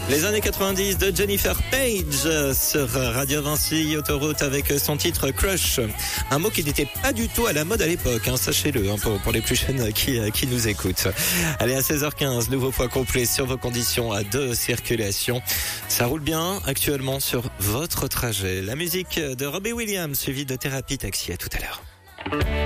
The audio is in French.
Les années 90 de Jennifer Page sur Radio Vinci Autoroute avec son titre Crush. Un mot qui n'était pas du tout à la mode à l'époque, sachez-le, pour les plus jeunes qui nous écoutent. Allez, à 16h15, nouveau point complet sur vos conditions de circulation. Ça roule bien actuellement sur votre trajet. La musique de Robbie Williams suivie de Thérapie Taxi. À tout à l'heure.